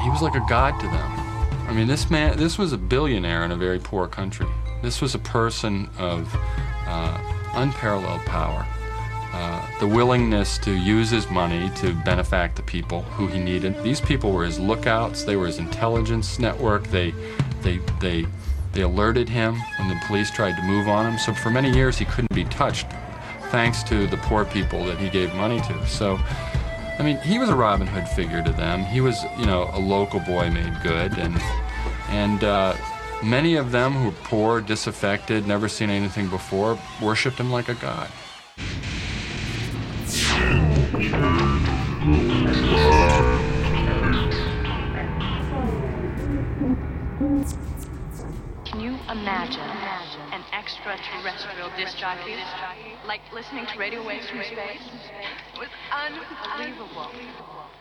he was like a god to them. I mean, this was a billionaire in a very poor country. This was a person of unparalleled power. The willingness to use his money to benefact the people who he needed. These people were his lookouts. They were his intelligence network. They alerted him when the police tried to move on him. So for many years he couldn't be touched, thanks to the poor people that he gave money to. So, I mean, he was a Robin Hood figure to them. He was, a local boy made good, and many of them who were poor, disaffected, never seen anything before, worshipped him like a god. Can you imagine an extraterrestrial disc jockey, like listening to radio waves from space? It was unbelievable.